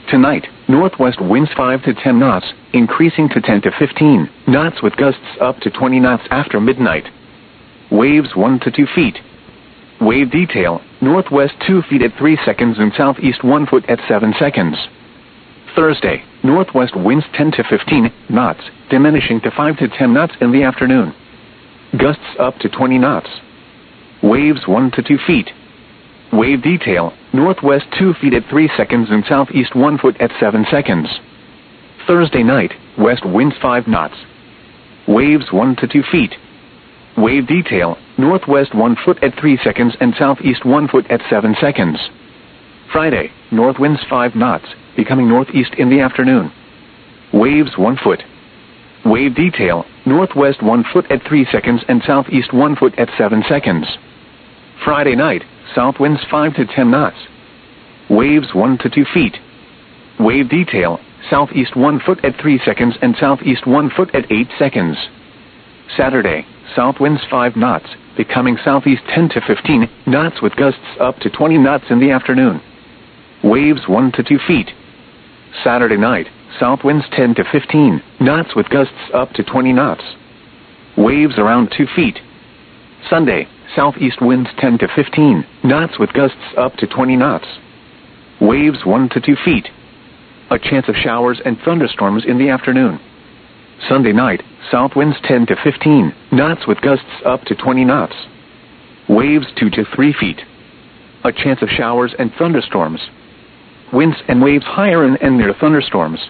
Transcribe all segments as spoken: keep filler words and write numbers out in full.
Tonight, northwest winds five to ten knots, increasing to ten to fifteen knots with gusts up to twenty knots after midnight. Waves one to two feet. Wave detail, northwest two feet at three seconds and southeast one foot at seven seconds. Thursday, northwest winds ten to fifteen knots, diminishing to five to ten knots in the afternoon. Gusts up to twenty knots. Waves one to two feet. Wave detail, northwest two feet at three seconds and southeast one foot at seven seconds. Thursday night, west winds five knots. Waves one to two feet. Wave detail, northwest one foot at three seconds and southeast one foot at seven seconds. Friday, north winds five knots, becoming northeast in the afternoon. Waves one foot. Wave detail, northwest one foot at three seconds and southeast one foot at seven seconds. Friday night, south winds five to ten knots. Waves one to two feet. Wave detail, southeast one foot at three seconds and southeast one foot at eight seconds. Saturday, south winds five knots, becoming southeast ten to fifteen knots with gusts up to twenty knots in the afternoon. Waves one to two feet. Saturday night, south winds ten to fifteen knots with gusts up to twenty knots. Waves around two feet. Sunday, southeast winds ten to fifteen knots with gusts up to twenty knots. Waves one to two feet. A chance of showers and thunderstorms in the afternoon. Sunday night, south winds ten to fifteen knots with gusts up to twenty knots. Waves two to three feet. A chance of showers and thunderstorms. Winds and waves higher in and near thunderstorms.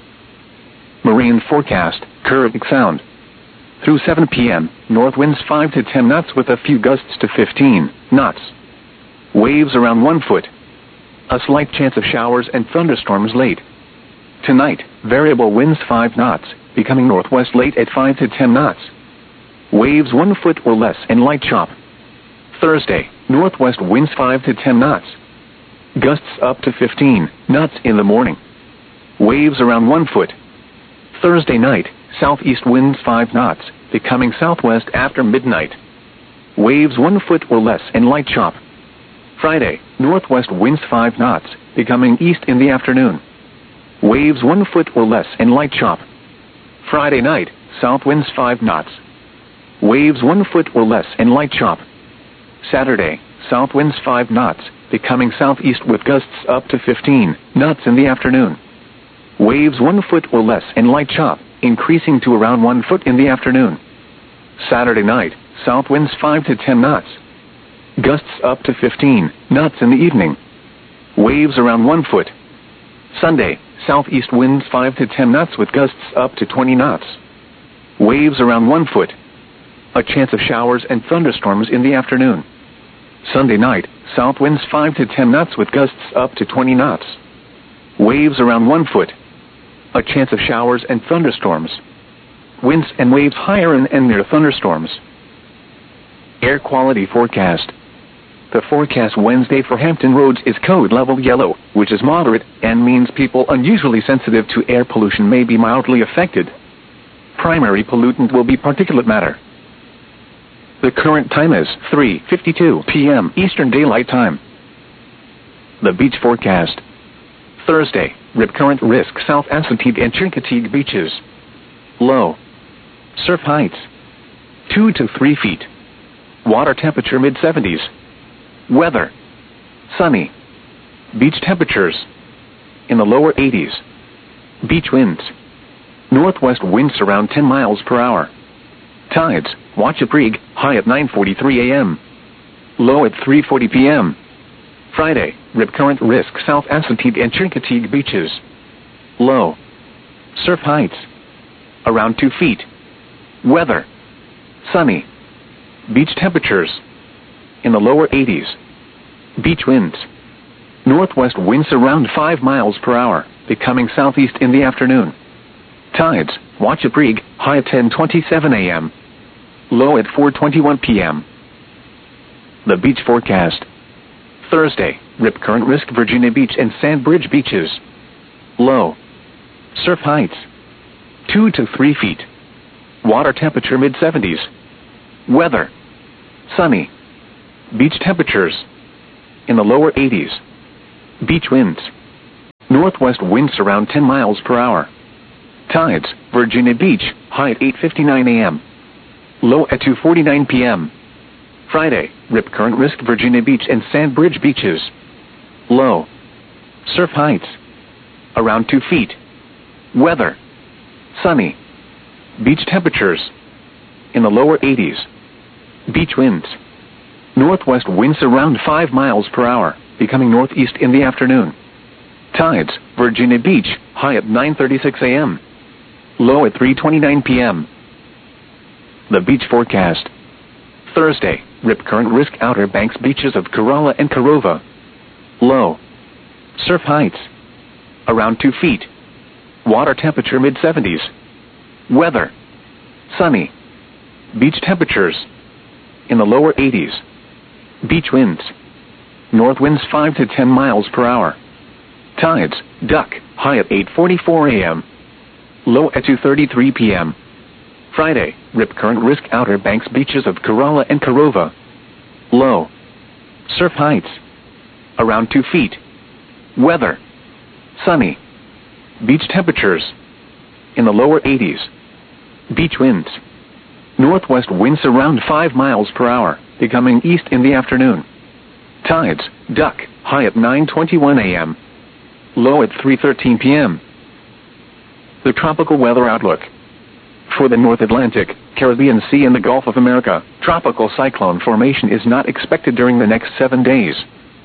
Marine forecast, Caribbean Sound. Through seven p m, north winds five to ten knots with a few gusts to fifteen knots. Waves around one foot. A slight chance of showers and thunderstorms late. Tonight, variable winds five knots, becoming northwest late at five to ten knots. Waves one foot or less and light chop. Thursday, northwest winds five to ten knots. Gusts up to fifteen knots in the morning. Waves around one foot. Thursday night, southeast winds five knots, becoming southwest after midnight. Waves one foot or less and light chop. Friday, northwest winds five knots, becoming east in the afternoon. Waves one foot or less and light chop. Friday night, south winds five knots. Waves one foot or less and light chop. Saturday, south winds five knots, becoming southeast with gusts up to fifteen knots in the afternoon. Waves one foot or less and light chop, increasing to around one foot in the afternoon. Saturday night, south winds five to ten knots. Gusts up to fifteen knots in the evening. Waves around one foot. Sunday, southeast winds five to ten knots with gusts up to twenty knots. Waves around one foot. A chance of showers and thunderstorms in the afternoon. Sunday night, south winds five to ten knots with gusts up to twenty knots. Waves around one foot. A chance of showers and thunderstorms. Winds and waves higher in and near thunderstorms. Air quality forecast. The forecast Wednesday for Hampton Roads is code level yellow, which is moderate and means people unusually sensitive to air pollution may be mildly affected. Primary pollutant will be particulate matter. The current time is three fifty-two p m Eastern Daylight Time. The beach forecast. Thursday, rip current risk South Assateague and Chincoteague beaches. Low. Surf heights two to three feet. Water temperature mid seventies. Weather. Sunny. Beach temperatures in the lower eighties. Beach winds. Northwest winds around ten miles per hour. Tides, Wachapreague, high at nine forty-three a m Low at three forty p m Friday, rip current risk South Assateague and Chincoteague beaches. Low. Surf heights around two feet. Weather. Sunny. Beach temperatures in the lower eighties. Beach winds. Northwest winds around five miles per hour, becoming southeast in the afternoon. Tides, Wachapreague, high at ten twenty-seven a m Low at four twenty-one p m The beach forecast. Thursday, rip current risk Virginia Beach and Sandbridge beaches. Low. Surf heights two to three feet. Water temperature mid seventies. Weather. Sunny. Beach temperatures in the lower eighties. Beach winds. North Northwest winds around ten miles per hour. Tides, Virginia Beach, high at eight fifty-nine a m Low at two forty-nine p m Friday, rip current risk Virginia Beach and Sandbridge beaches. Low. Surf heights. Around two feet. Weather. Sunny. Beach temperatures. In the lower eighties. Beach winds. Northwest winds around five miles per hour, becoming northeast in the afternoon. Tides, Virginia Beach, high at nine thirty-six a m Low at three twenty-nine p m The beach forecast. Thursday, rip current risk Outer Banks beaches of Corolla and Corova. Low. Surf heights. Around two feet. Water temperature mid seventies. Weather. Sunny. Beach temperatures. In the lower eighties. Beach winds. North winds five to ten miles per hour. Tides, duck, high at eight forty-four a m Low at two thirty-three p m Friday, rip current risk Outer Banks beaches of Corolla and Corova. Low. Surf heights. Around two feet. Weather. Sunny. Beach temperatures. In the lower eighties. Beach winds. Northwest winds around five miles per hour, becoming east in the afternoon. Tides, duck, high at nine twenty-one a m Low at three thirteen p m The tropical weather outlook. For the North Atlantic, Caribbean Sea and the Gulf of America, tropical cyclone formation is not expected during the next seven days.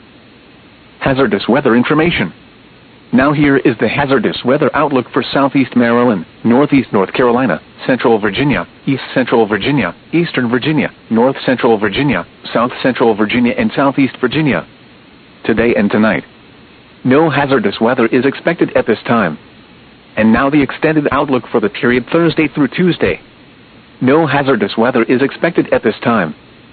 Hazardous weather information. Now here is the hazardous weather outlook for southeast Maryland, northeast North Carolina, central Virginia, east central Virginia, eastern Virginia, north central Virginia, south central Virginia and southeast Virginia. Today and tonight. No hazardous weather is expected at this time. And now the extended outlook for the period Thursday through Tuesday. No hazardous weather is expected at this time.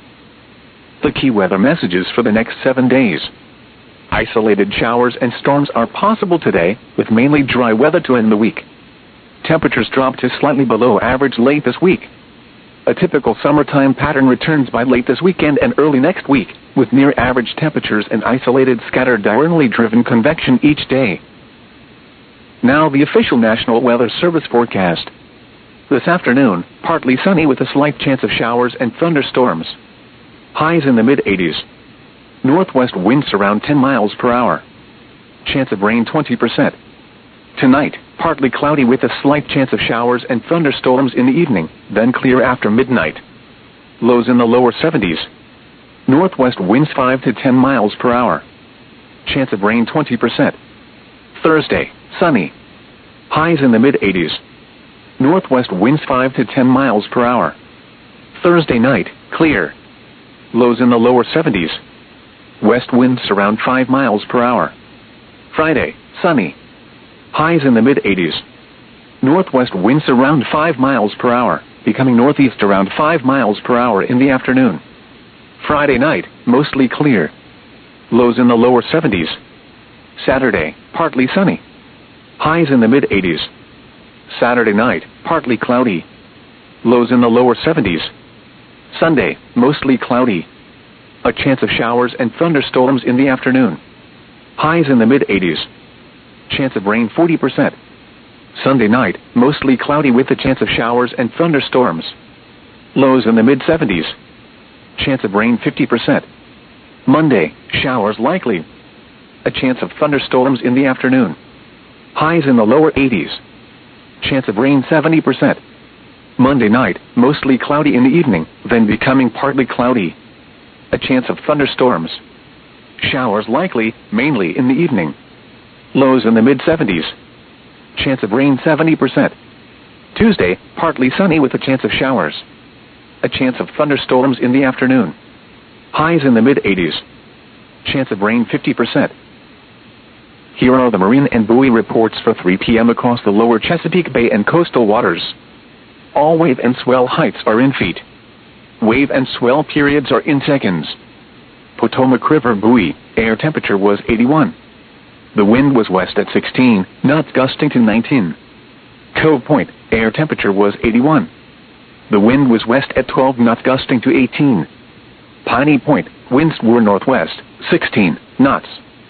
The key weather messages for the next seven days. Isolated showers and storms are possible today, with mainly dry weather to end the week. Temperatures drop to slightly below average late this week. A typical summertime pattern returns by late this weekend and early next week, with near-average temperatures and isolated scattered diurnally driven convection each day. Now the official National Weather Service forecast. This afternoon, partly sunny with a slight chance of showers and thunderstorms. Highs in the mid eighties. Northwest winds around ten miles per hour. Chance of rain twenty percent. Tonight, partly cloudy with a slight chance of showers and thunderstorms in the evening, then clear after midnight. Lows in the lower seventies. Northwest winds five to ten miles per hour. Chance of rain twenty percent. Thursday, sunny. Highs in the mid eighties. Northwest winds five to ten miles per hour. Thursday night, clear. Lows in the lower seventies. West winds around five miles per hour. Friday, sunny. Highs in the mid eighties. Northwest winds around five miles per hour, becoming northeast around five miles per hour in the afternoon. Friday night, mostly clear. Lows in the lower seventies. Saturday, partly sunny. Highs in the mid eighties. Saturday night, partly cloudy. Lows in the lower seventies. Sunday, mostly cloudy. A chance of showers and thunderstorms in the afternoon. Highs in the mid eighties. Chance of rain forty percent. Sunday night, mostly cloudy with a chance of showers and thunderstorms. Lows in the mid seventies. Chance of rain fifty percent. Monday, showers likely. A chance of thunderstorms in the afternoon. Highs in the lower eighties. Chance of rain seventy percent. Monday night, mostly cloudy in the evening, then becoming partly cloudy. A chance of thunderstorms. Showers likely, mainly in the evening. Lows in the mid seventies. Chance of rain seventy percent. Tuesday, partly sunny with a chance of showers. A chance of thunderstorms in the afternoon. Highs in the mid eighties. Chance of rain fifty percent. Here are the marine and buoy reports for three p m across the lower Chesapeake Bay and coastal waters. All wave and swell heights are in feet. Wave and swell periods are in seconds. Potomac River buoy, air temperature was eighty-one. The wind was west at sixteen, knots gusting to nineteen. Cove Point, air temperature was eighty-one. The wind was west at twelve, knots gusting to eighteen. Piney Point, winds were northwest, sixteen knots.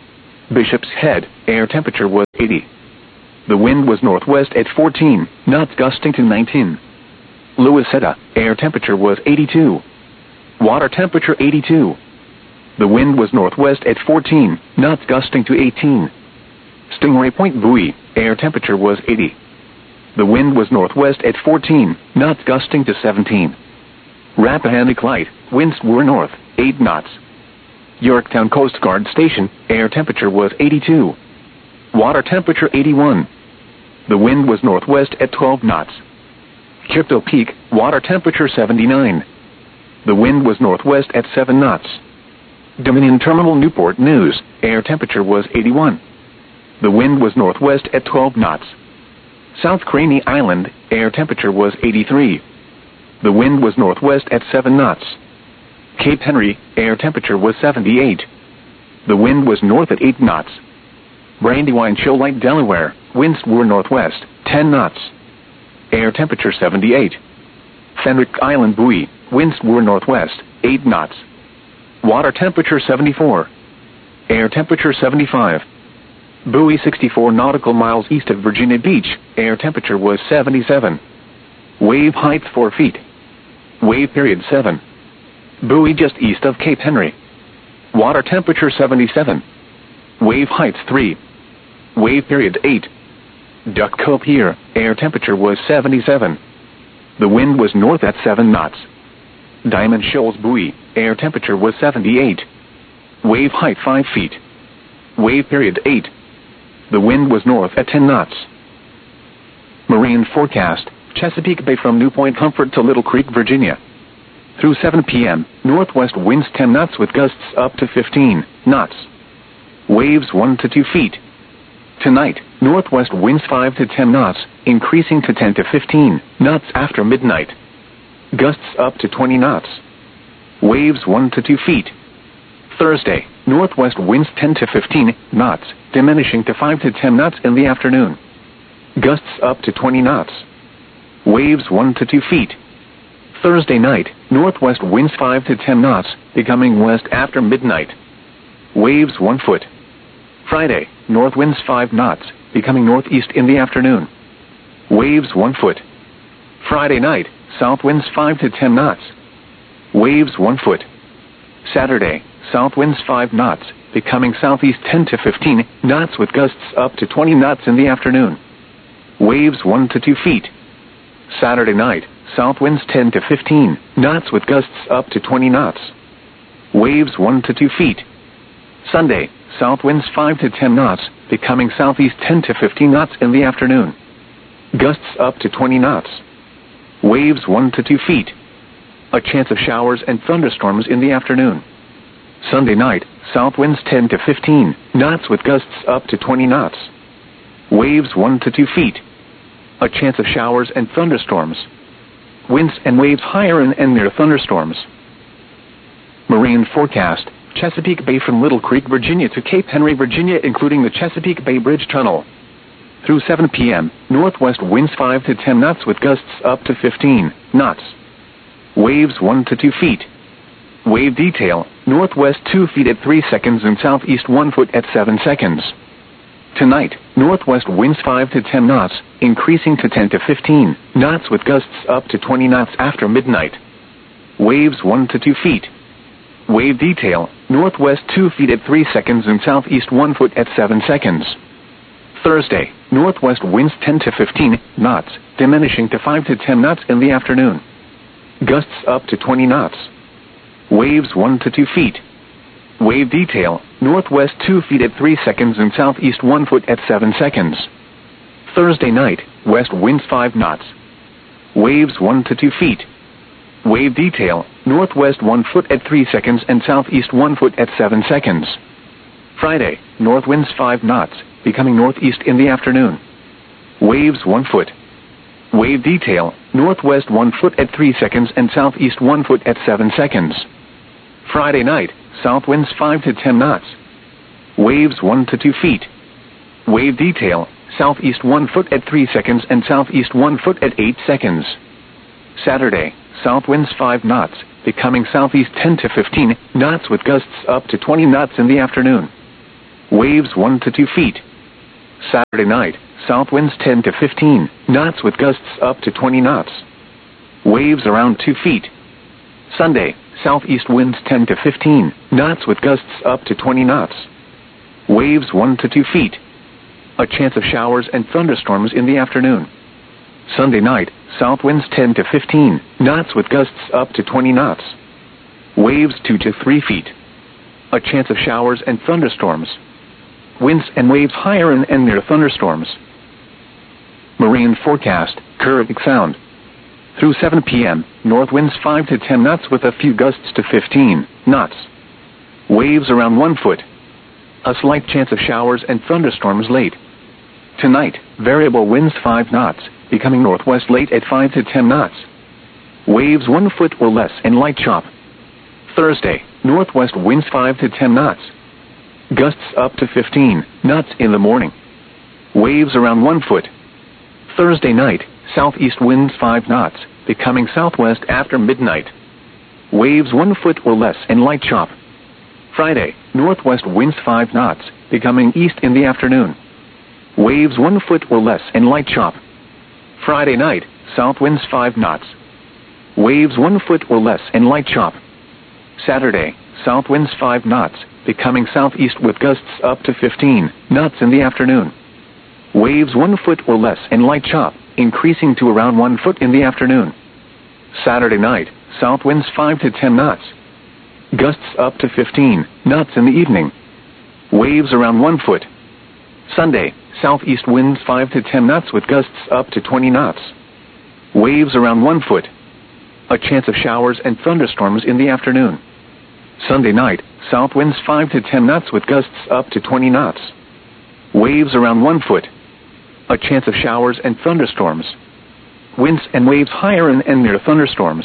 Bishop's Head, air temperature was eighty. The wind was northwest at fourteen knots, gusting to nineteen. Louisetta, air temperature was eighty-two. Water temperature eighty-two. The wind was northwest at fourteen knots, gusting to eighteen. Stingray Point Buoy, air temperature was eighty. The wind was northwest at fourteen knots, gusting to seventeen. Rappahannock Light, winds were north, eight knots. Yorktown Coast Guard Station, air temperature was eighty-two. Water temperature eighty-one. The wind was northwest at twelve knots. Chippewa Peak, water temperature seventy-nine. The wind was northwest at seven knots. Dominion Terminal Newport News, air temperature was eighty-one. The wind was northwest at twelve knots. South Craney Island, air temperature was eighty-three. The wind was northwest at seven knots. Cape Henry, air temperature was seventy-eight. The wind was north at eight knots. Brandywine Shoal Lake, Delaware, winds were northwest, ten knots. Air temperature seventy-eight. Fenwick Island Buoy, winds were northwest, eight knots. Water temperature seventy-four. Air temperature seventy-five. Buoy sixty-four nautical miles east of Virginia Beach, air temperature was seventy-seven. Wave height four feet. Wave period seven. Buoy just east of Cape Henry. Water temperature seventy-seven. Wave height three. Wave period eight. Duck Cove Pier, air temperature was seventy-seven. The wind was north at seven knots. Diamond Shoals Buoy, air temperature was seventy-eight. Wave height five feet. Wave period eight. The wind was north at ten knots. Marine forecast, Chesapeake Bay from New Point Comfort to Little Creek, Virginia. Through seven p m, northwest winds ten knots with gusts up to fifteen knots. Waves one to two feet. Tonight, northwest winds five to ten knots, increasing to ten to fifteen knots after midnight. Gusts up to twenty knots. Waves one to two feet. Thursday, northwest winds ten to fifteen knots, diminishing to five to ten knots in the afternoon. Gusts up to twenty knots. Waves one to two feet. Thursday night, northwest winds five to ten knots, becoming west after midnight. Waves one foot. Friday, north winds five knots, becoming northeast in the afternoon. Waves one foot. Friday night, south winds five to ten knots. Waves one foot. Saturday, south winds five knots, becoming southeast ten to fifteen knots with gusts up to twenty knots in the afternoon. Waves one to two feet. Saturday night, south winds ten to fifteen knots with gusts up to twenty knots. Waves one to two feet. Sunday, south winds five to ten knots, becoming southeast ten to fifteen knots in the afternoon. Gusts up to twenty knots. Waves one to two feet. A chance of showers and thunderstorms in the afternoon. Sunday night, south winds ten to fifteen knots with gusts up to twenty knots. Waves one to two feet. A chance of showers and thunderstorms. Winds and waves higher in and near thunderstorms. Marine forecast, Chesapeake Bay from Little Creek, Virginia to Cape Henry, Virginia, including the Chesapeake Bay Bridge Tunnel. Through seven p m, northwest winds five to ten knots with gusts up to fifteen knots. Waves one to two feet. Wave detail, northwest two feet at three seconds and southeast one foot at seven seconds. Tonight, northwest winds five to ten knots, increasing to ten to fifteen knots with gusts up to twenty knots after midnight. Waves one to two feet. Wave detail, northwest two feet at three seconds and southeast one foot at seven seconds. Thursday, northwest winds ten to fifteen knots, diminishing to five to ten knots in the afternoon. Gusts up to twenty knots. Waves one to two feet. Wave detail, northwest two feet at three seconds and southeast one foot at seven seconds. Thursday night, west winds five knots. Waves one to two feet. Wave detail, northwest one foot at three seconds and southeast one foot at seven seconds. Friday, north winds five knots, becoming northeast in the afternoon. Waves one foot. Wave detail, northwest one foot at three seconds and southeast one foot at seven seconds. Friday night, south winds five to ten knots. Waves one to two feet. Wave detail, southeast one foot at three seconds and southeast one foot at eight seconds. Saturday, south winds five knots, becoming southeast ten to fifteen knots with gusts up to twenty knots in the afternoon. Waves one to two feet. Saturday night, south winds ten to fifteen knots with gusts up to twenty knots. Waves around two feet. Sunday, southeast winds ten to fifteen knots with gusts up to twenty knots. Waves one to two feet. A chance of showers and thunderstorms in the afternoon. Sunday night, south winds ten to fifteen knots with gusts up to twenty knots. Waves two to three feet. A chance of showers and thunderstorms. Winds and waves higher in and near thunderstorms. Marine forecast, Keurig Sound. Through seven p m, north winds five to ten knots with a few gusts to fifteen knots. Waves around one foot. A slight chance of showers and thunderstorms late. Tonight, variable winds five knots, becoming northwest late at five to ten knots. Waves one foot or less and light chop. Thursday, northwest winds five to ten knots. Gusts up to fifteen knots in the morning. Waves around one foot. Thursday night, southeast winds five knots, becoming southwest after midnight. Waves one foot or less and light chop. Friday, northwest winds five knots, becoming east in the afternoon. Waves one foot or less and light chop. Friday night, south winds five knots. Waves one foot or less and light chop. Saturday, south winds five knots, becoming southeast with gusts up to fifteen knots in the afternoon. Waves one foot or less and light chop, increasing to around one foot in the afternoon. Saturday night, south winds five to ten knots. Gusts up to fifteen knots in the evening. Waves around one foot. Sunday, southeast winds five to ten knots with gusts up to twenty knots. Waves around one foot. A chance of showers and thunderstorms in the afternoon. Sunday night, south winds five to ten knots with gusts up to twenty knots. Waves around one foot. A chance of showers and thunderstorms. Winds and waves higher in and near thunderstorms.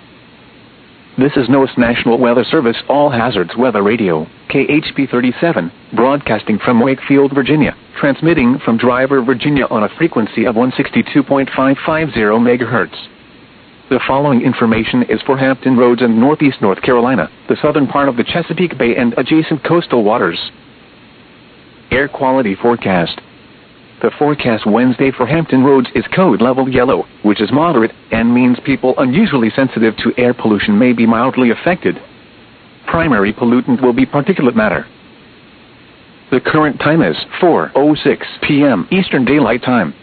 This is NOAA's National Weather Service All Hazards Weather Radio, K H P thirty-seven, broadcasting from Wakefield, Virginia, transmitting from Driver, Virginia on a frequency of one sixty-two point five five zero megahertz. The following information is for Hampton Roads and Northeast North Carolina, the southern part of the Chesapeake Bay and adjacent coastal waters. Air quality forecast. The forecast Wednesday for Hampton Roads is code level yellow, which is moderate and means people unusually sensitive to air pollution may be mildly affected. Primary pollutant will be particulate matter. The current time is four oh six p m Eastern Daylight Time.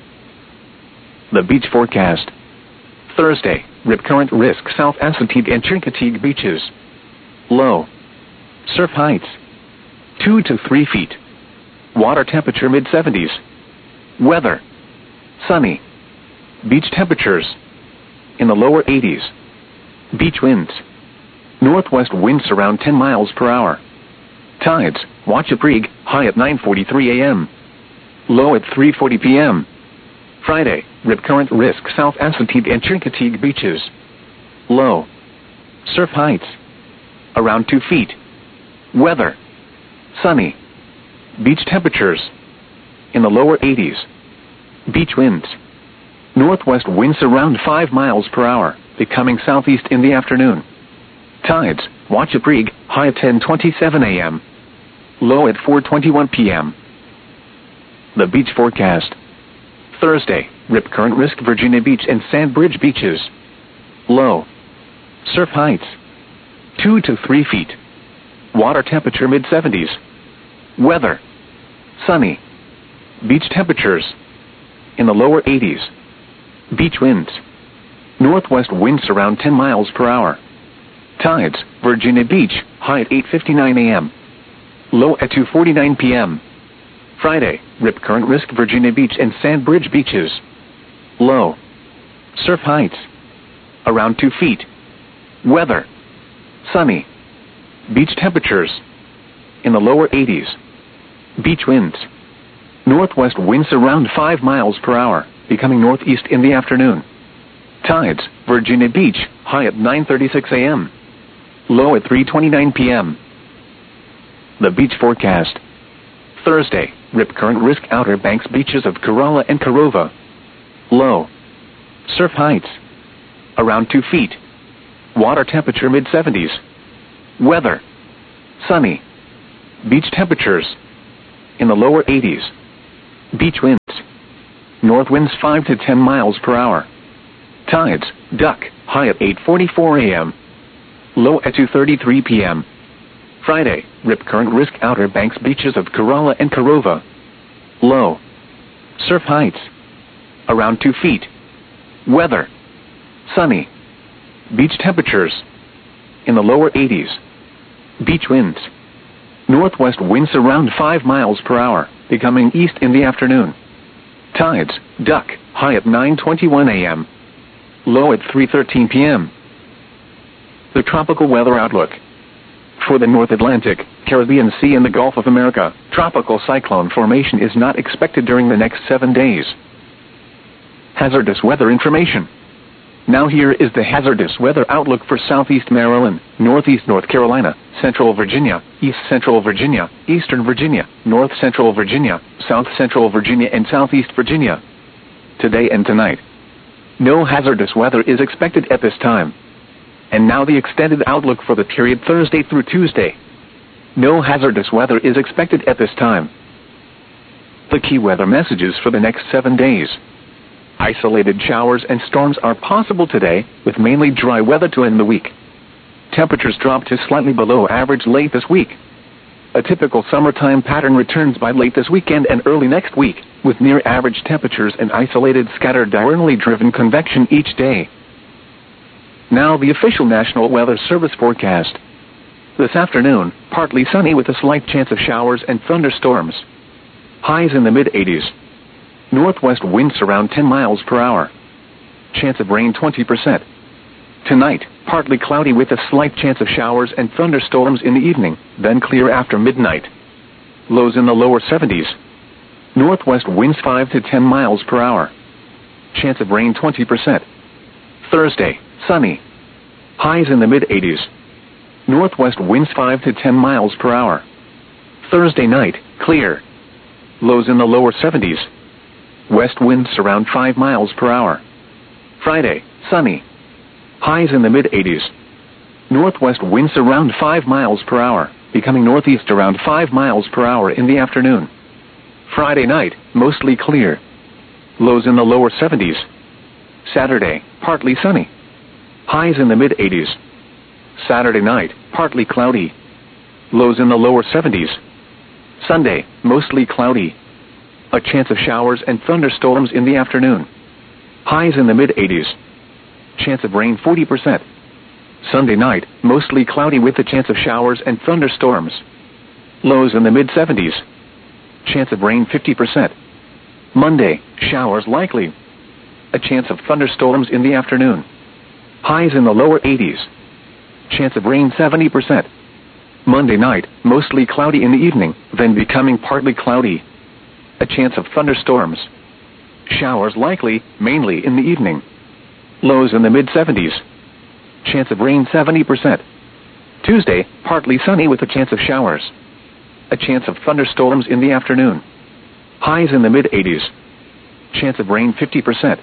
The beach forecast. Thursday, rip current risk South Assateague and Chincoteague beaches. Low. Surf heights two to three feet. Water temperature mid seventies. Weather. Sunny. Beach temperatures in the lower eighties. Beach winds. Northwest winds around ten miles per hour. Tides, Wachapreague, high at nine forty-three a m Low at three forty p m Friday, rip current risk South Assateague and Chincoteague beaches. Low. Surf heights around two feet. Weather. Sunny. Beach temperatures in the lower eighties. Beach winds. Northwest winds around five miles per hour, becoming southeast in the afternoon. Tides, Wachapreague, high at ten twenty-seven a m Low at four twenty-one p m The beach forecast. Thursday, rip current risk Virginia Beach and Sandbridge beaches. Low. Surf heights two to three feet. Water temperature mid seventies. Weather. Sunny. Beach temperatures in the lower eighties. Beach winds. Northwest winds around ten miles per hour. Tides, Virginia Beach, high at eight fifty-nine a m Low at two forty-nine p m Friday, rip current risk Virginia Beach and Sandbridge beaches. Low. Surf heights around two feet. Weather. Sunny. Beach temperatures in the lower eighties. Beach winds. Northwest winds around five miles per hour, becoming northeast in the afternoon. Tides, Virginia Beach, high at nine thirty-six a m Low at three twenty-nine p m The beach forecast. Thursday, rip current risk Outer Banks beaches of Corolla and Corova. Low. Surf heights around two feet. Water temperature mid seventies. Weather. Sunny. Beach temperatures in the lower eighties. Beach winds. North winds five to ten miles per hour. Tides, duck, high at eight forty-four a m Low at two thirty-three p m Friday, rip current risk Outer Banks beaches of Kerala and Korova. Low. Surf heights. Around two feet. Weather. Sunny. Beach temperatures. In the lower eighties. Beach winds. Northwest winds around five miles per hour, becoming east in the afternoon. Tides, duck, high at nine twenty-one a m Low at three thirteen p m The tropical weather outlook. For the North Atlantic, Caribbean Sea and the Gulf of America, tropical cyclone formation is not expected during the next seven days. Hazardous weather information. Now here is the hazardous weather outlook for Southeast Maryland, Northeast North Carolina, Central Virginia, East Central Virginia, Eastern Virginia, North Central Virginia, South Central Virginia and Southeast Virginia. Today and tonight. No hazardous weather is expected at this time. And now the extended outlook for the period Thursday through Tuesday. No hazardous weather is expected at this time. The key weather messages for the next seven days. Isolated showers and storms are possible today, with mainly dry weather to end the week. Temperatures drop to slightly below average late this week. A typical summertime pattern returns by late this weekend and early next week, with near average temperatures and isolated scattered diurnally driven convection each day. Now the official National Weather Service forecast. This afternoon, partly sunny with a slight chance of showers and thunderstorms. Highs in the mid eighties. Northwest winds around ten miles per hour. Chance of rain twenty percent. Tonight, partly cloudy with a slight chance of showers and thunderstorms in the evening, then clear after midnight. Lows in the lower seventies. Northwest winds five to ten miles per hour. Chance of rain twenty percent. Thursday, sunny. Highs in the mid eighties. Northwest winds five to ten miles per hour. Thursday night, clear. Lows in the lower seventies. West winds around five miles per hour. Friday, sunny. Highs in the mid eighties. Northwest winds around five miles per hour, becoming northeast around five miles per hour in the afternoon. Friday night, mostly clear. Lows in the lower seventies. Saturday, partly sunny. Highs in the mid eighties. Saturday night, partly cloudy. Lows in the lower seventies. Sunday, mostly cloudy. A chance of showers and thunderstorms in the afternoon. Highs in the mid eighties. Chance of rain forty percent. Sunday night, mostly cloudy with a chance of showers and thunderstorms. Lows in the mid seventies. Chance of rain fifty percent. Monday, showers likely. A chance of thunderstorms in the afternoon. Highs in the lower eighties. Chance of rain seventy percent. Monday night, mostly cloudy in the evening, then becoming partly cloudy. A chance of thunderstorms. Showers likely, mainly in the evening. Lows in the mid seventies. Chance of rain seventy percent. Tuesday, partly sunny with a chance of showers. A chance of thunderstorms in the afternoon. Highs in the mid eighties. Chance of rain fifty percent.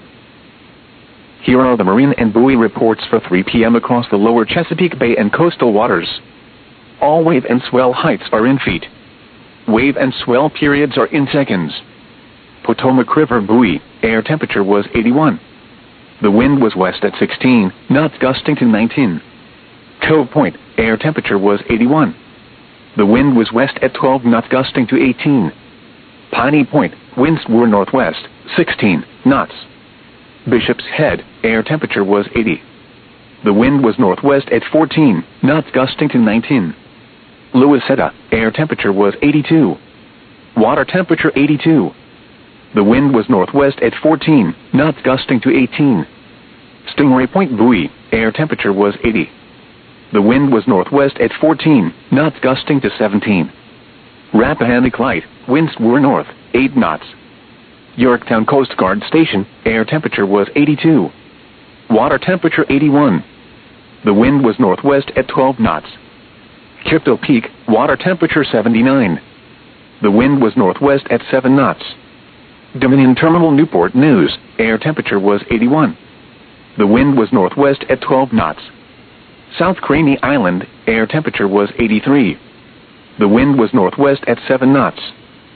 Here are the marine and buoy reports for three p m across the lower Chesapeake Bay and coastal waters. All wave and swell heights are in feet. Wave and swell periods are in seconds. Potomac River buoy, air temperature was eighty-one. The wind was west at sixteen, knots gusting to nineteen. Cove Point, air temperature was eighty-one. The wind was west at twelve, knots gusting to eighteen. Piney Point, winds were northwest, sixteen knots. Bishop's Head, air temperature was eighty. The wind was northwest at fourteen, knots gusting to nineteen. Louisetta, air temperature was eighty-two. Water temperature eighty-two. The wind was northwest at fourteen, knots gusting to eighteen. Stingray Point buoy, air temperature was eighty. The wind was northwest at fourteen, knots gusting to seventeen. Rappahannock Light, winds were north, eight knots. Yorktown Coast Guard Station, air temperature was eighty-two. Water temperature eighty-one. The wind was northwest at twelve knots. Crypto Peak, water temperature seventy-nine. The wind was northwest at seven knots. Dominion Terminal Newport News, air temperature was eighty-one. The wind was northwest at twelve knots. South Craney Island, air temperature was eighty-three. The wind was northwest at seven knots.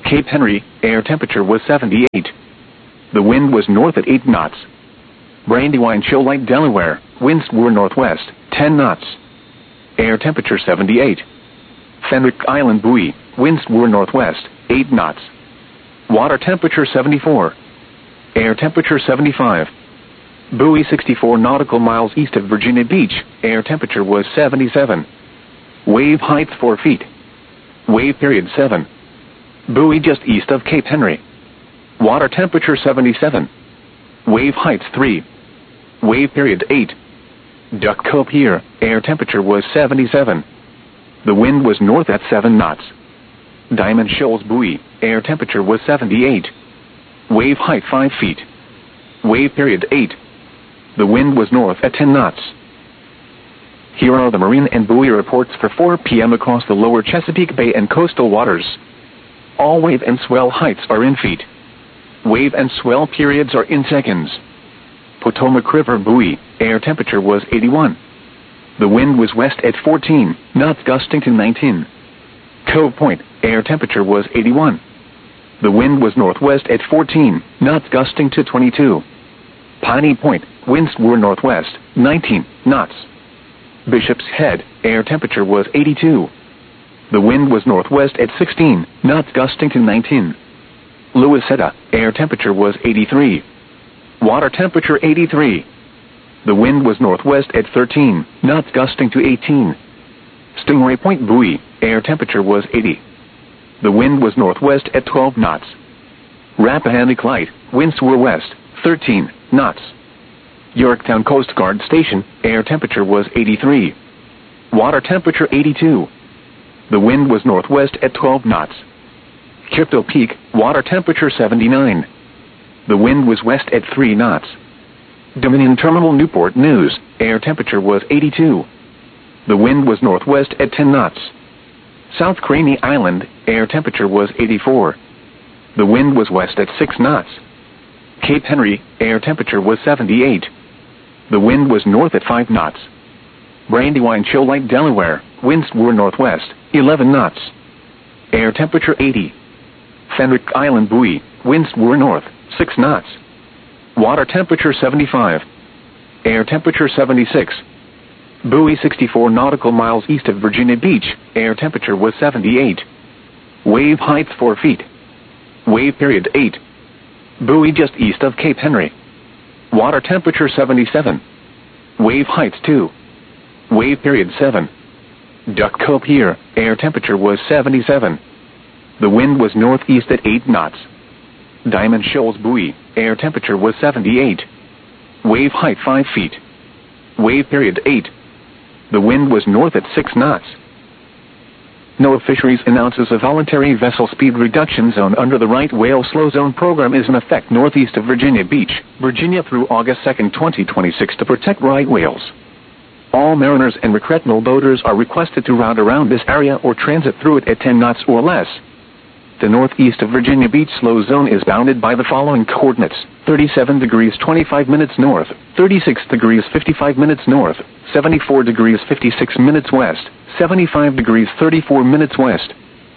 Cape Henry, air temperature was seventy-eight. The wind was north at eight knots. Brandywine Shoal Light, Delaware, winds were northwest, ten knots. Air temperature seventy-eight. Fenwick Island Buoy, winds were northwest, eight knots. Water temperature seventy-four. Air temperature seventy-five. Buoy sixty-four nautical miles east of Virginia Beach, air temperature was seventy-seven. Wave height four feet. Wave period seven. Buoy just east of Cape Henry. Water temperature seventy-seven. Wave height three. Wave period eight. Duck Cove Pier, air temperature was seventy-seven. The wind was north at seven knots. Diamond Shoals Buoy, air temperature was seventy-eight. Wave height five feet. Wave period eight. The wind was north at ten knots. Here are the marine and buoy reports for four p m across the lower Chesapeake Bay and coastal waters. All wave and swell heights are in feet. Wave and swell periods are in seconds. Potomac River Buoy, air temperature was eighty-one. The wind was west at fourteen knots, gusting to nineteen. Cove Point, air temperature was eighty-one. The wind was northwest at fourteen knots, gusting to twenty-two. Piney Point, winds were northwest, nineteen knots. Bishop's Head, air temperature was eighty-two. The wind was northwest at sixteen knots, gusting to nineteen. Louisetta, air temperature was eighty-three. Water temperature eighty-three. The wind was northwest at thirteen knots, gusting to eighteen. Stingray Point Buoy, air temperature was eighty. The wind was northwest at twelve knots. Rappahannock Light, winds were west, thirteen knots. Yorktown Coast Guard Station, air temperature was eighty-three. Water temperature eighty-two. The wind was northwest at twelve knots. Crypto Peak, water temperature seventy-nine. The wind was west at three knots. Dominion Terminal Newport News, air temperature was eighty-two. The wind was northwest at ten knots. South Craney Island, air temperature was eighty-four. The wind was west at six knots. Cape Henry, air temperature was seventy-eight. The wind was north at five knots. Brandywine Shoal Light, Delaware, winds were northwest, eleven knots. Air temperature eighty. Fenwick Island Buoy, winds were north, six knots. Water temperature seventy-five. Air temperature seventy-six. Buoy sixty-four nautical miles east of Virginia Beach, air temperature was seventy-eight. Wave height four feet. Wave period eight. Buoy just east of Cape Henry. Water temperature seventy-seven. Wave height two. Wave period seven. Duck Cove Pier, air temperature was seventy-seven. The wind was northeast at eight knots. Diamond Shoals Buoy, air temperature was seventy-eight. Wave height five feet. Wave period eight. The wind was north at six knots. NOAA Fisheries announces a voluntary vessel speed reduction zone under the right whale slow zone program is in effect northeast of Virginia Beach, Virginia through August second, twenty twenty-six to protect right whales. All mariners and recreational boaters are requested to route around this area or transit through it at ten knots or less. The northeast of Virginia Beach slow zone is bounded by the following coordinates: thirty-seven degrees twenty-five minutes north, thirty-six degrees fifty-five minutes north, seventy-four degrees fifty-six minutes west, seventy-five degrees thirty-four minutes west.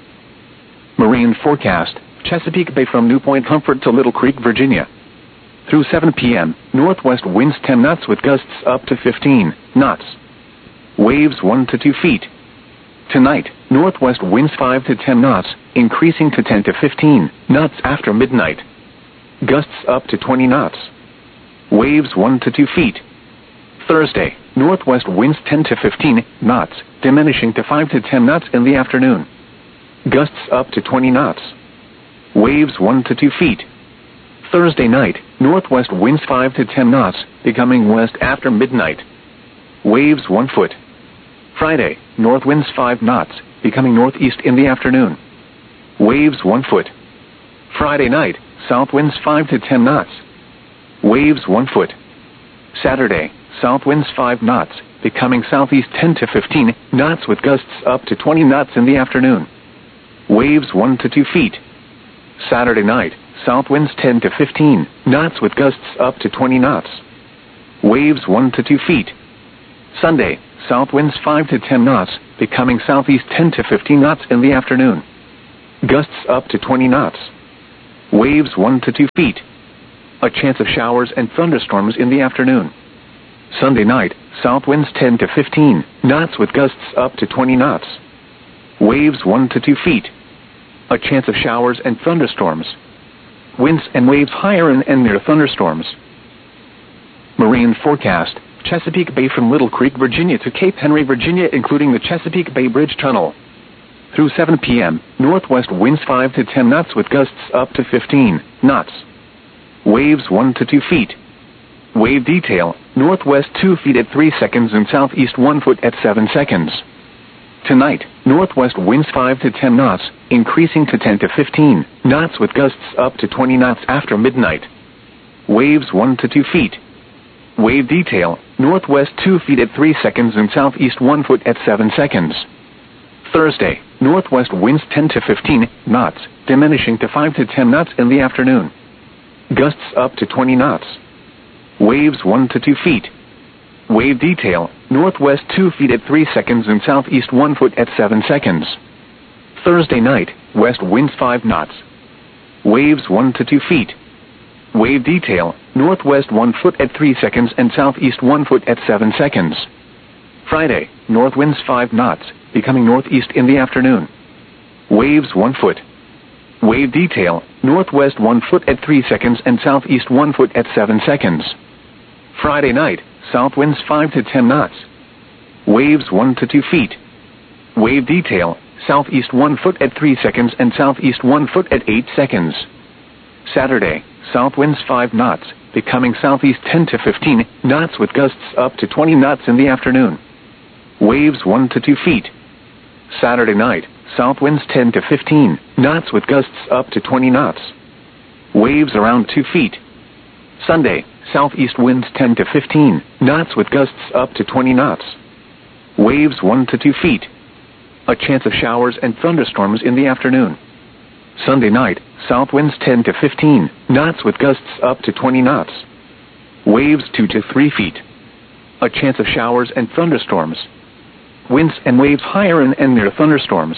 Marine forecast: Chesapeake Bay from New Point Comfort to Little Creek, Virginia. Through seven p m, northwest winds ten knots with gusts up to fifteen knots. Waves one to two feet. Tonight, northwest winds five to ten knots, increasing to ten to fifteen knots after midnight. Gusts up to twenty knots. Waves one to two feet. Thursday, northwest winds ten to fifteen knots, diminishing to five to ten knots in the afternoon. Gusts up to twenty knots. Waves one to two feet. Thursday night, northwest winds five to ten knots, becoming west after midnight. Waves one foot. Friday, north winds five knots, becoming northeast in the afternoon. Waves one foot. Friday night, south winds five to ten knots. Waves one foot. Saturday, south winds five knots, becoming southeast ten to fifteen knots with gusts up to twenty knots in the afternoon. Waves one to two feet. Saturday night, south winds ten to fifteen knots with gusts up to twenty knots. Waves one to two feet. Sunday, south winds five to ten knots, becoming southeast ten to fifteen knots in the afternoon. Gusts up to twenty knots. Waves one to two feet. A chance of showers and thunderstorms in the afternoon. Sunday night, south winds ten to fifteen knots with gusts up to twenty knots. Waves one to two feet. A chance of showers and thunderstorms. Winds and waves higher in and near thunderstorms. Marine forecast: Chesapeake Bay from Little Creek, Virginia to Cape Henry, Virginia, including the Chesapeake Bay Bridge Tunnel. Through seven p m, northwest winds five to ten knots with gusts up to fifteen knots. Waves one to two feet. Wave detail: northwest two feet at three seconds and southeast one foot at seven seconds. Tonight, northwest winds five to ten knots, increasing to ten to fifteen knots with gusts up to twenty knots after midnight. Waves one to two feet. Wave detail: northwest two feet at three seconds and southeast one foot at seven seconds. Thursday, northwest winds ten to fifteen knots, diminishing to five to ten knots in the afternoon. Gusts up to twenty knots. Waves one to two feet. Wave detail: northwest two feet at three seconds and southeast one foot at seven seconds. Thursday night, west winds five knots. Waves one to two feet. Wave detail: northwest one foot at three seconds and southeast one foot at seven seconds. Friday, north winds five knots, becoming northeast in the afternoon. Waves one foot. Wave detail: northwest one foot at three seconds and southeast one foot at seven seconds. Friday night, south winds five to ten knots. Waves one to two feet. Wave detail: southeast one foot at three seconds and southeast one foot at eight seconds. Saturday, south winds five knots, becoming southeast ten to fifteen knots with gusts up to twenty knots in the afternoon. Waves one to two feet. Saturday night, south winds ten to fifteen knots with gusts up to twenty knots. Waves around two feet. Sunday, southeast winds ten to fifteen knots with gusts up to twenty knots. Waves one to two feet. A chance of showers and thunderstorms in the afternoon. Sunday night, south winds ten to fifteen knots with gusts up to twenty knots. Waves two to three feet. A chance of showers and thunderstorms. Winds and waves higher in and near thunderstorms.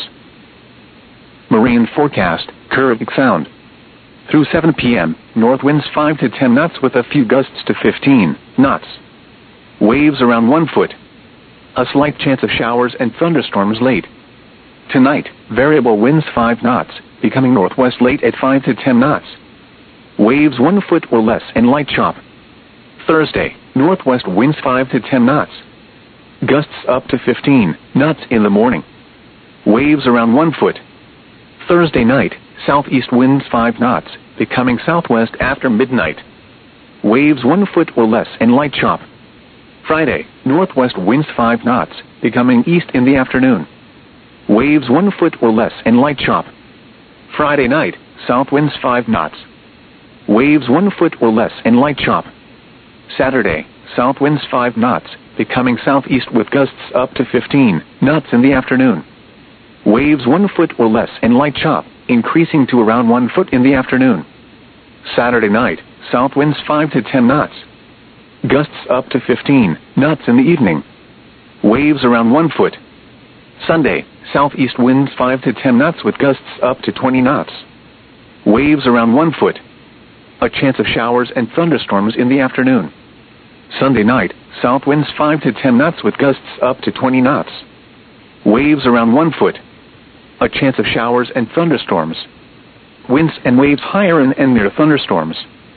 Marine forecast: Caribbean Sound. Through seven p m, north winds five to ten knots with a few gusts to fifteen knots. Waves around one foot. A slight chance of showers and thunderstorms late. Tonight, variable winds five knots, becoming northwest late at five to ten knots. Waves one foot or less and light chop. Thursday, northwest winds five to ten knots. Gusts up to fifteen knots in the morning. Waves around one foot. Thursday night, southeast winds five knots, becoming southwest after midnight. Waves one foot or less and light chop. Friday, northwest winds five knots, becoming east in the afternoon. Waves one foot or less and light chop. Friday night, south winds five knots. Waves one foot or less and light chop. Saturday, south winds five knots, becoming southeast with gusts up to fifteen knots in the afternoon. Waves one foot or less and light chop, increasing to around one foot in the afternoon. Saturday night, south winds five to ten knots. Gusts up to fifteen knots in the evening. Waves around one foot. Sunday, southeast winds five to ten knots with gusts up to twenty knots. Waves around one foot. A chance of showers and thunderstorms in the afternoon. Sunday night, south winds five to ten knots with gusts up to twenty knots. Waves around one foot. A chance of showers and thunderstorms. Winds and waves higher in and near thunderstorms.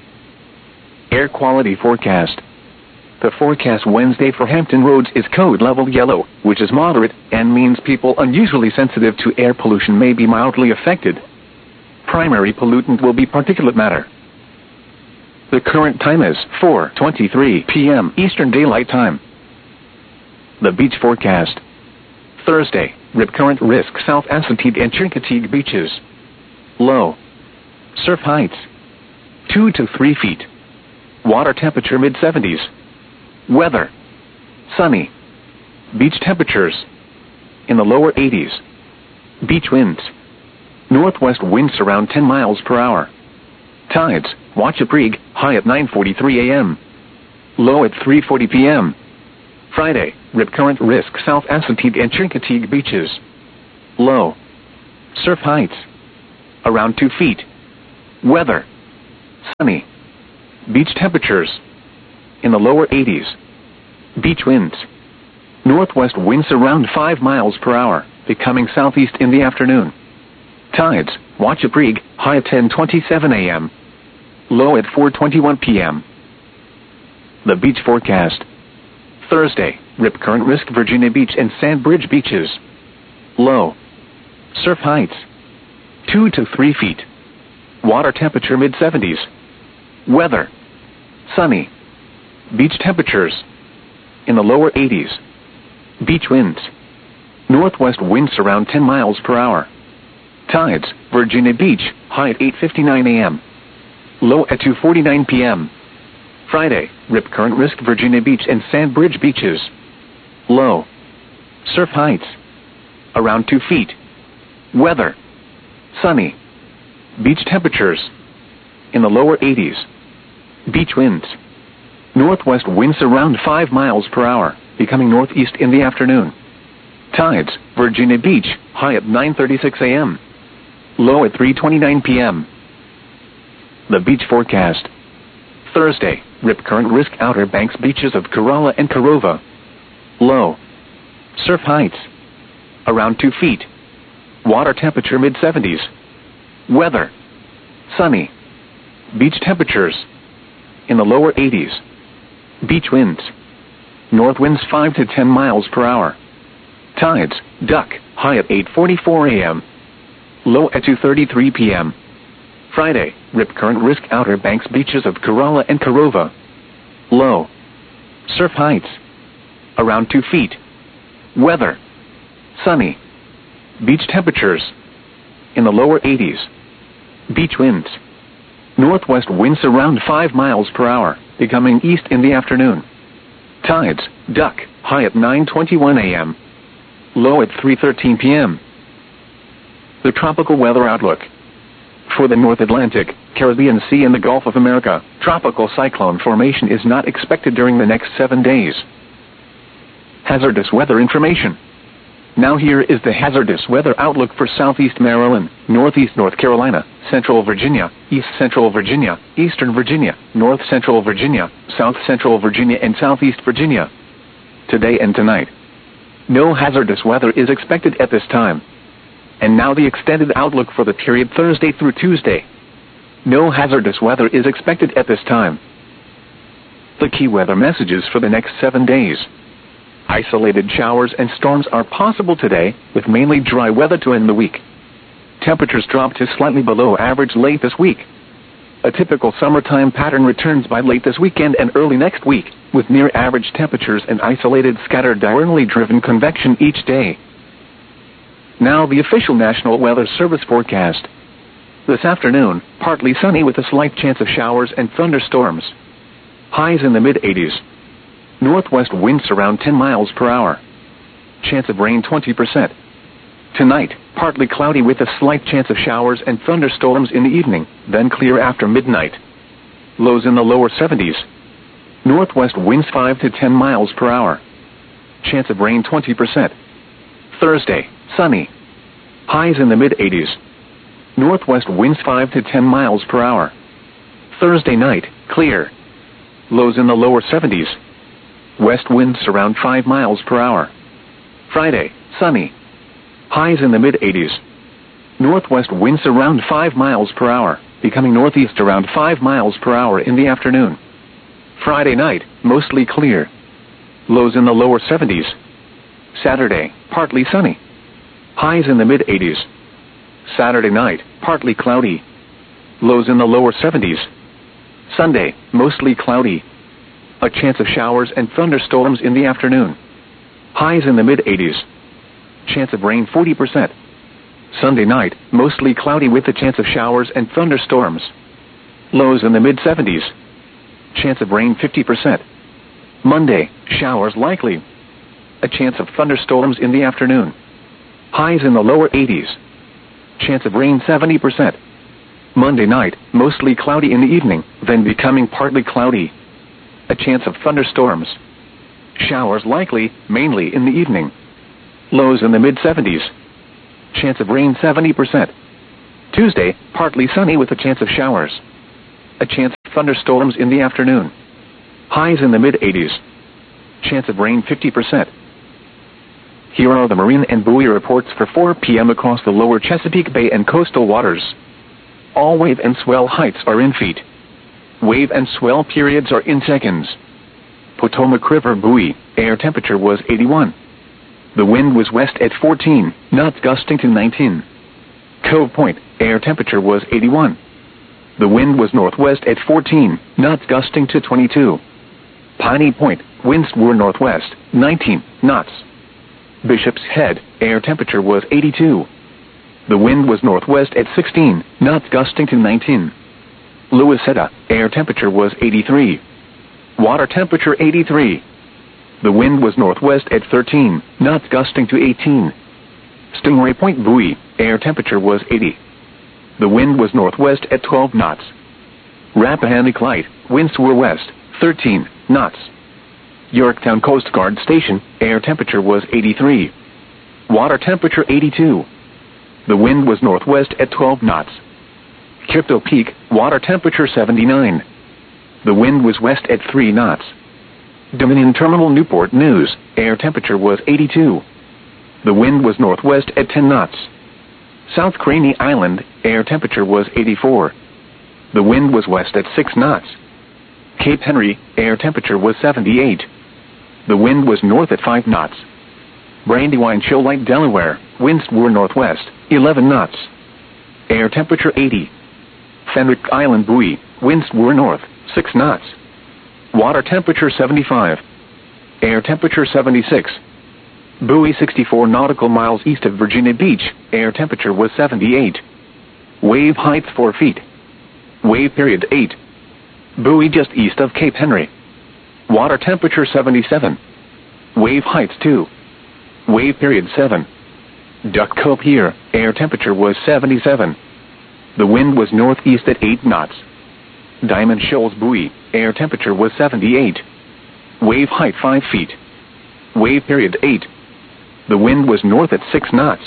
Air quality forecast. The forecast Wednesday for Hampton Roads is code level yellow, which is moderate and means people unusually sensitive to air pollution may be mildly affected. Primary pollutant will be particulate matter. The current time is four twenty-three p m Eastern Daylight Time. The beach forecast. Thursday, rip current risk South Assateague and Chincoteague beaches. Low. Surf heights two to three feet. Water temperature mid seventies. Weather. Sunny. Beach temperatures in the lower eighties. Beach winds. Northwest winds around ten miles per hour. Tides, Wachapreague, high at nine forty-three a m Low at three forty p m Friday, rip current risk South Assateague and Chincoteague beaches. Low. Surf heights around two feet. Weather: sunny. Beach temperatures in the lower eighties. Beach winds: northwest winds around five miles per hour, becoming southeast in the afternoon. Tides: Wachapreague, high at ten twenty-seven a m, low at four twenty-one p m The beach forecast: Thursday, rip current risk Virginia Beach and Sandbridge beaches. Low. Surf heights: two to three feet. Water temperature mid seventies. Weather: sunny. Beach temperatures in the lower eighties. Beach winds: northwest winds around ten miles per hour. Tides: Virginia Beach, high at eight fifty-nine a m, low at two forty-nine p m Friday, rip current risk Virginia Beach and Sandbridge beaches. Low. Surf heights around two feet. Weather: sunny. Beach temperatures in the lower eighties. Beach winds: northwest winds around five miles per hour, becoming northeast in the afternoon. Tides: Virginia Beach, high at nine thirty-six a m, low at three twenty-nine p m The beach forecast: Thursday, rip current risk Outer Banks beaches of Corolla and Corova. Low. Surf heights around two feet. Water temperature mid seventies. Weather: sunny. Beach temperatures in the lower eighties. Beach winds: north winds five to ten miles per hour. Tides: Duck, high at eight forty-four a m, low at two thirty-three p m Friday, rip current risk Outer Banks beaches of Corolla and Corova. Low. Surf heights around two feet. Weather: sunny. Beach temperatures in the lower eighties. Beach winds: northwest winds around five miles per hour, becoming east in the afternoon. Tides: Duck, high at nine twenty-one a m, low at three thirteen p m The tropical weather outlook. For the North Atlantic, Caribbean Sea and the Gulf of America, tropical cyclone formation is not expected during the next seven days. Hazardous weather information. Now here is the hazardous weather outlook for southeast Maryland, northeast North Carolina, central Virginia, east central Virginia, eastern Virginia, north central Virginia, south central Virginia and southeast Virginia. Today and tonight. No hazardous weather is expected at this time. And now the extended outlook for the period Thursday through Tuesday. No hazardous weather is expected at this time. The key weather messages for the next seven days. Isolated showers and storms are possible today, with mainly dry weather to end the week. Temperatures drop to slightly below average late this week. A typical summertime pattern returns by late this weekend and early next week, with near average temperatures and isolated scattered diurnally driven convection each day. Now the official National Weather Service forecast. This afternoon, partly sunny with a slight chance of showers and thunderstorms. Highs in the mid eighties. Northwest winds around ten miles per hour. Chance of rain twenty percent. Tonight, partly cloudy with a slight chance of showers and thunderstorms in the evening, then clear after midnight. Lows in the lower seventies. Northwest winds five to ten miles per hour. Chance of rain twenty percent. Thursday, sunny. Highs in the mid eighties. Northwest winds five to ten miles per hour. Thursday night, clear. Lows in the lower seventies. West winds around five miles per hour. Friday, sunny. Highs in the mid eighties. Northwest winds around five miles per hour, becoming northeast around five miles per hour in the afternoon. Friday night, mostly clear. Lows in the lower seventies. Saturday, partly sunny. Highs in the mid eighties. Saturday night, partly cloudy. Lows in the lower seventies. Sunday, mostly cloudy. A chance of showers and thunderstorms in the afternoon. Highs in the mid eighties. Chance of rain forty percent. Sunday night, mostly cloudy with a chance of showers and thunderstorms. Lows in the mid seventies. Chance of rain fifty percent. Monday, showers likely. A chance of thunderstorms in the afternoon. Highs in the lower eighties. Chance of rain seventy percent. Monday night, mostly cloudy in the evening, then becoming partly cloudy. A chance of thunderstorms. Showers likely, mainly in the evening. Lows in the mid seventies. Chance of rain seventy percent. Tuesday, partly sunny with a chance of showers. A chance of thunderstorms in the afternoon. Highs in the mid eighties. Chance of rain fifty percent. Here are the marine and buoy reports for four p m across the lower Chesapeake Bay and coastal waters. All wave and swell heights are in feet. Wave and swell periods are in seconds. Potomac River buoy, air temperature was eighty-one. The wind was west at fourteen, knots gusting to nineteen. Cove Point, air temperature was eighty-one. The wind was northwest at fourteen, knots gusting to twenty-two. Piney Point, winds were northwest, nineteen knots. Bishop's Head, air temperature was eighty-two. The wind was northwest at sixteen, knots gusting to nineteen. Louisetta, air temperature was eighty-three. Water temperature eighty-three. The wind was northwest at thirteen, knots gusting to eighteen. Stingray Point buoy, air temperature was eighty. The wind was northwest at twelve knots. Rappahannock Light, winds were west, thirteen knots. Yorktown Coast Guard Station, air temperature was eighty-three. Water temperature eighty-two. The wind was northwest at twelve knots. Crypto Peak, water temperature seventy-nine. The wind was west at three knots. Dominion Terminal Newport News, air temperature was eighty-two. The wind was northwest at ten knots. South Craney Island, air temperature was eighty-four. The wind was west at six knots. Cape Henry, air temperature was seventy-eight. The wind was north at five knots. Brandywine Shoal Lake, Delaware, winds were northwest, eleven knots. Air temperature eighty. Fenwick Island buoy, winds were north, six knots. Water temperature seventy-five. Air temperature seventy-six. Buoy sixty-four nautical miles east of Virginia Beach, air temperature was seventy-eight. Wave height four feet. Wave period eight. Buoy just east of Cape Henry. Water temperature seventy-seven. Wave height two. Wave period seven. Duck Cove Pier, air temperature was seventy-seven. The wind was northeast at eight knots. Diamond Shoals buoy, air temperature was seventy-eight. Wave height five feet. Wave period eight. The wind was north at six knots.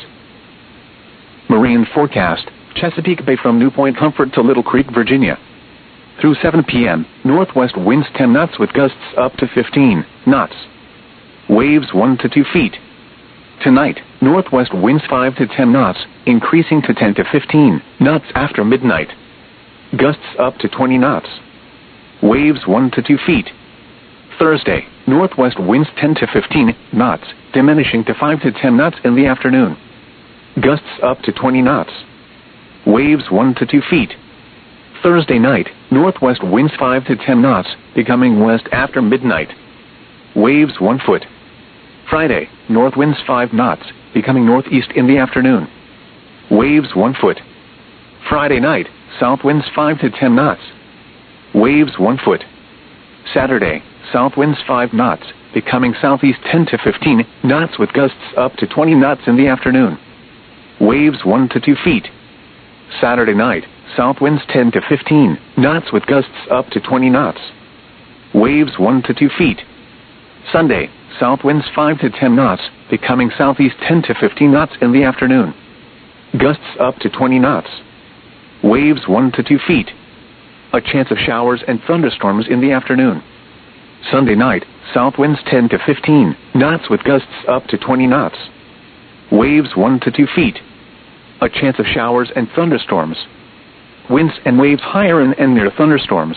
Marine forecast, Chesapeake Bay from New Point Comfort to Little Creek, Virginia. Through seven p m, northwest winds ten knots with gusts up to fifteen knots. Waves one to two feet. Tonight, northwest winds five to ten knots, increasing to ten to fifteen knots after midnight. Gusts up to twenty knots. Waves one to two feet. Thursday, northwest winds ten to fifteen knots, diminishing to five to ten knots in the afternoon. Gusts up to twenty knots. Waves one to two feet. Thursday night, northwest winds five to ten knots, becoming west after midnight. Waves one foot. Friday, north winds five knots, becoming northeast in the afternoon. Waves one foot. Friday night, south winds five to ten knots. Waves one foot. Saturday, south winds five knots, becoming southeast ten to fifteen knots with gusts up to twenty knots in the afternoon. Waves one to two feet. Saturday night, south winds ten to fifteen knots with gusts up to twenty knots. Waves one to two feet. Sunday, south winds five to ten knots, becoming southeast ten to fifteen knots in the afternoon. Gusts up to twenty knots. Waves one to two feet. A chance of showers and thunderstorms in the afternoon. Sunday night, south winds ten to fifteen knots with gusts up to twenty knots. Waves one to two feet. A chance of showers and thunderstorms. Winds and waves higher in and near thunderstorms.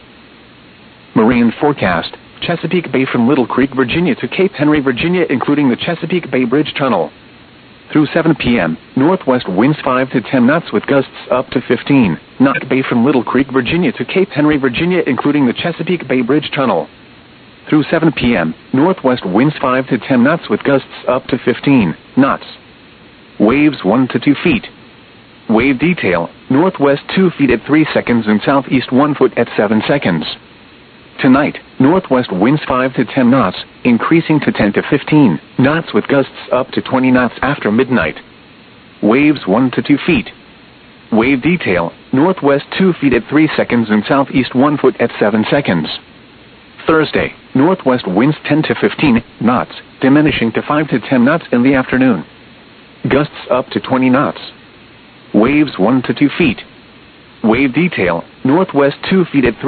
Marine forecast, Chesapeake Bay from Little Creek, Virginia to Cape Henry, Virginia, including the Chesapeake Bay Bridge Tunnel. Through seven p m, northwest winds five to ten knots with gusts up to fifteen. Knock Bay from Little Creek, Virginia to Cape Henry, Virginia, including the Chesapeake Bay Bridge Tunnel. Through seven p m, northwest winds five to ten knots with gusts up to fifteen knots. Waves one to two feet. Wave detail, northwest two feet at three seconds and southeast one foot at seven seconds. Tonight, northwest winds five to ten knots, increasing to ten to fifteen knots with gusts up to twenty knots after midnight. Waves one to two feet. Wave detail, northwest two feet at three seconds and southeast one foot at seven seconds. Thursday, northwest winds ten to fifteen knots, diminishing to five to ten knots in the afternoon. Gusts up to twenty knots. Waves one to two feet. Wave detail, northwest two feet at